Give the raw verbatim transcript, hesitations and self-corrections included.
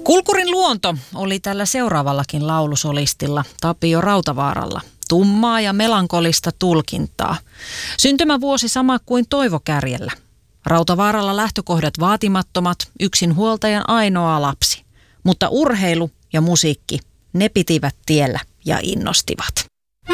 Kulkurin luonto oli tällä seuraavallakin laulusolistilla Tapio Rautavaaralla. Tummaa ja melankolista tulkintaa. Syntymävuosi sama kuin Toivo Kärjellä. Rautavaaralla lähtökohdat vaatimattomat, yksinhuoltajan ainoa lapsi. Mutta urheilu ja musiikki, ne pitivät tiellä ja innostivat.